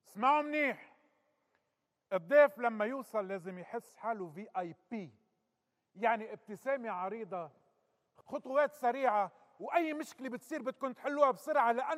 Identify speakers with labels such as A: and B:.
A: اسمعوا منيح. الضيف لما يوصل لازم يحس حاله VIP، يعني ابتسامة عريضة، خطوات سريعة، وأي مشكلة بتصير بدكم تحلوها بسرعة، لأن